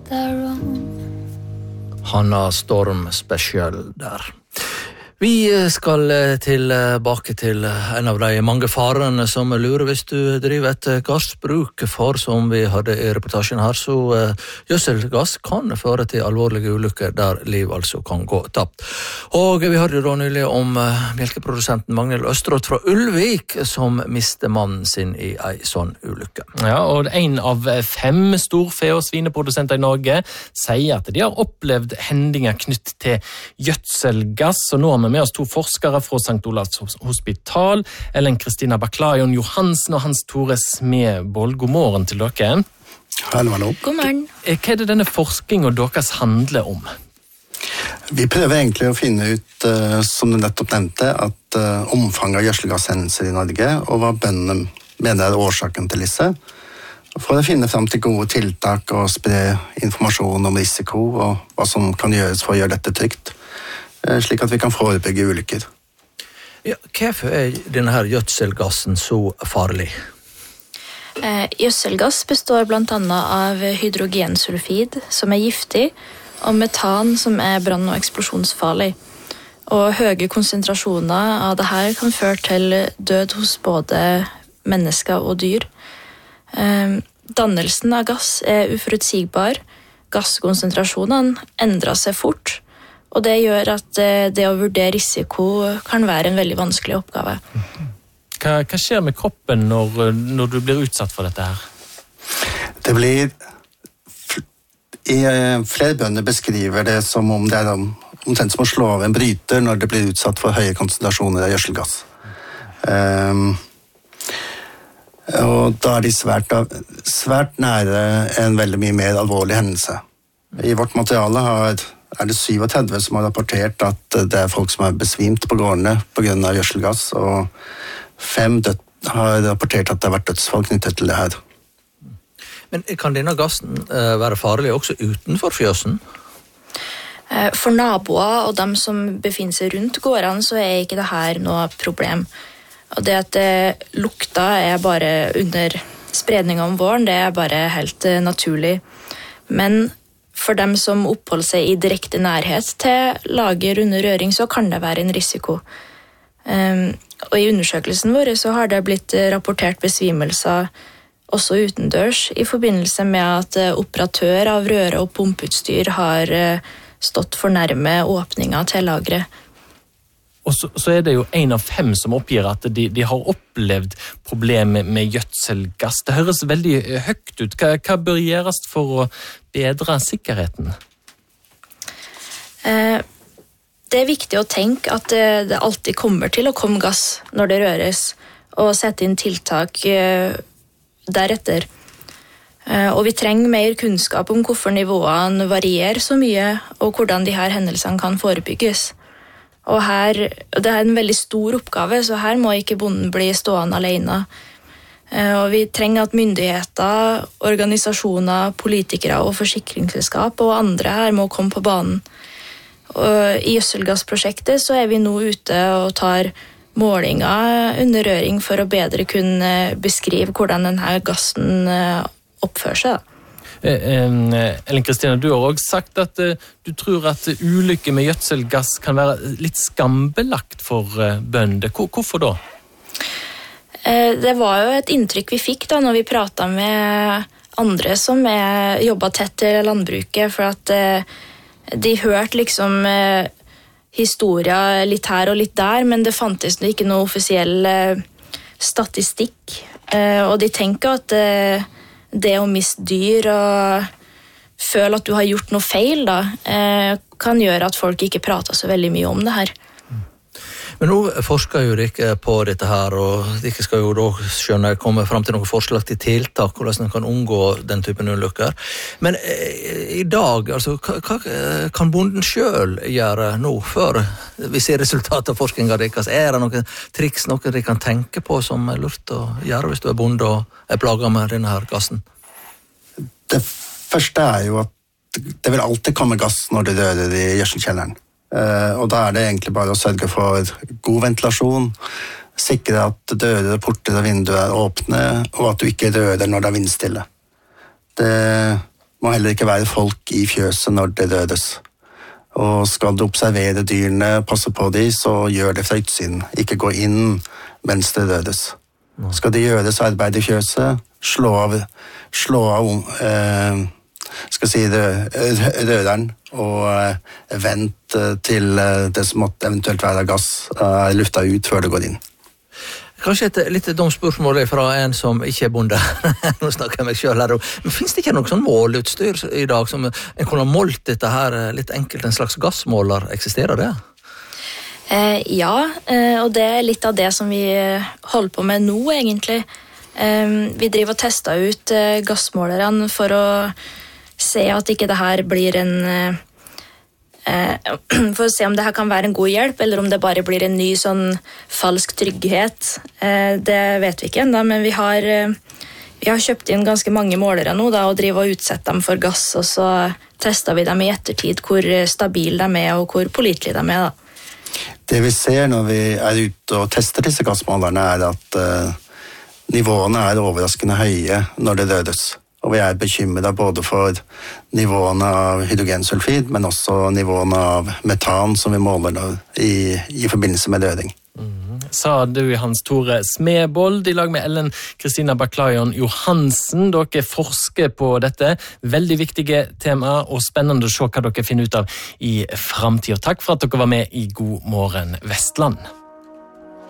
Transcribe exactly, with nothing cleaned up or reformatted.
their own. Hanna Storm Special der. Vi skal tilbake til en av de mange farene som lurer hvis du driver et gassbruk, for som vi hadde i reportasjen her, så gjødselgass kan føre til alvorlige ulykker der liv altså kan gå tapt. Og vi hørte da nylig om melkeprodusenten Magnhild Østerått fra Ulvik som mistet mannen sin i en sånn ulykke. Ja, og en av fem storfe- og svineprodusenter i Norge sier at de har opplevd hendinger knytt til gjødselgass, og nå har vi med oss to forskere fra Sankt Olavs hospital, Ellen Kristina Baklajon Johansen og Hans Tore Smebold. God morgen til dere. Hallo, hallo. God morgen. Hva er det denne forskningen deres handler om? Vi prøver egentlig å finne ut, uh, som du nettopp nevnte, at uh, omfanget av gjødselgasshendelser i Norge, og hva bøndene mener er årsaken til disse, for å finne frem til gode tiltak og spre informasjon om risiko og hva som kan gjøres for å gjøre dette trygt, slik at vi kan forebygge ulykker. Ja, hvorfor er denne her gjødselgassen så farlig? Eh, gjødselgass består blant annet av hydrogensulfid, som er giftig, og metan, som er brann- og eksplosjonsfarlig. Og høye konsentrasjoner av dette kan føre til død hos både mennesker og dyr. Eh, dannelsen av gass er uforutsigbar. Gasskonsentrasjonene endrer seg fort, og det gjør at det å vurdere risiko kan være en veldig vanskelig oppgave. Hva, hva skjer med kroppen når, når du blir utsatt for dette her? Det blir... Flere bønder beskriver det som om det er omtrent som å slå av en bryter når det blir utsatt for høye konsentrasjoner av gjødselgass. Um, og da er de svært, svært nære en veldig mye mer alvorlig hendelse. I vårt materiale har er det syvogtredve som har rapportert at det er folk som er besvimt på gårdene på grunn av gjødselgass, og fem død, har rapportert at det har vært dødsfall knyttet til det her. Men kan denne gassen være farlig også utenfor fjøsen? For naboer og dem som befinner seg rundt gårdene, så er ikke det her noe problem. Og det at det lukta er bare under spredning om våren, det er bare helt naturlig. Men for dem som oppholder seg i direkte nærhet til lager under røring, så kan det være en risiko. Um, og i undersøkelsen vår så har det blitt rapportert besvimelser også utendørs i forbindelse med at operatør av røre- og pumpeutstyr har stått for nærme åpninga til lagret. Og så, så er det jo en av fem som oppgir at de, de har opplevd problemer med gjødselgass. Det høres veldig høyt ut. Hva, hva bør gjøres for å bedre sikkerheten? Eh, det er viktig å tenke at det, det alltid kommer til å komme gass når det røres, og sette inn tiltak eh, deretter. Eh, og vi trenger mer kunnskap om hvorfor nivåene varierer så mye, og hvordan de her hendelsene kan forebygges. Og her, det er en veldig stor oppgave, så her må ikke bonden bli stående alene. Og vi trenger at myndigheter, organisasjoner, politikere og forsikringsselskap og andre her må komme på banen. Og i gjødselgassprosjektet så er vi nå ute og tar målinger under røring for å bedre kunne beskrive hvordan denne gassen oppfører seg. Ellen Kristina, du har også sagt at du tror at ulykker med gjødselgass kan være litt skambelagt for bønder. Hvorfor da? Det var jo et inntrykk vi fikk da når vi pratet med andre som er jobbet tett til landbruket, for at de hørte liksom historier litt her og litt der, men det fantes ikke noe offisiell statistikk. Og de tenker at det å miste dyr og føle at du har gjort noe feil da, kan gjøre at folk ikke prater så veldig mye om det her. Men nå forsker jo dere på dette her, og dere skal jo da skjønne komme frem til noen forslag til tiltak, hvordan man kan unngå den typen ulykker. Men eh, i dag, altså, hva, hva kan bonden selv gjøre nå, før vi ser resultatet av forskningen deres? Er det noen triks, noe de kan tenke på som er lurt å gjøre hvis du er bonde og er plaget med denne her gassen? Det første er jo at det vil alltid komme gass når du rører i gjødselkjelleren. Uh, og da er det egentlig bare å sørge for god ventilasjon, sikre at dører, porter og vinduer er åpne, og at du ikke rører når det er vindstille. Det må heller ikke være folk i fjøset når det røres. Og skal du observere dyrene, passe på dem, så gjør det fra utsiden. Ikke gå inn mens det røres. Skal det gjøres arbeid i fjøset, slå av, slå av eh, skal si rø, røreren, og eh, vent til det som måtte eventuelt være gass er eh, lufta ut før det går inn. Kanskje et litt dumt spørsmål fra en som ikke er bonde. Nå snakker jeg meg selv her. Men finnes det ikke noe sånn målutstyr i dag som en kunne ha målt dette her litt enkelt, en slags gassmåler? Eksisterer det? Eh, ja, eh, og det er litt av det som vi holder på med nå, egentlig. Eh, vi driver og tester ut eh, gassmålerne for å se at ikke det her blir en... Eh, for å se om det her kan være en god hjelp, eller om det bare blir en ny sånn falsk trygghet. Det vet vi ikke enda, men vi har, vi har kjøpt inn ganske mange målere nå da, og driver og utsetter dem for gass, og så tester vi dem i ettertid hvor stabile de er og hvor pålitelige de er. Da. Det vi ser når vi er ute og tester disse gassmålerne er at uh, nivåene er overraskende høye når det røres. Og vi er bekymret både for nivåene av hydrogensulfid, men også nivåene av metan som vi måler i, i forbindelse med røring. Mm. Sa du, Hans Tore Smebold, i lag med Ellen Kristina Baklajon Johansen. Dere forsker på dette. Veldig viktige tema, og spennende å se hva dere finner ut av i fremtiden. Takk for at dere var med i God morgen Vestland.